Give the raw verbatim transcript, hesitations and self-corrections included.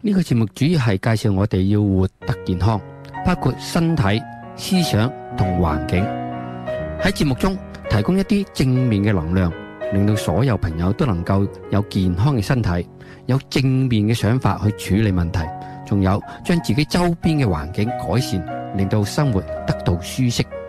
呢個節目主要係介紹我哋要活得健康，包括身體、思想同環境。喺節目中提供一啲正面嘅能量，令到所有朋友都能夠有健康嘅身體，有正面嘅想法去處理問題，仲有將自己周邊嘅環境改善，令到生活得到舒適。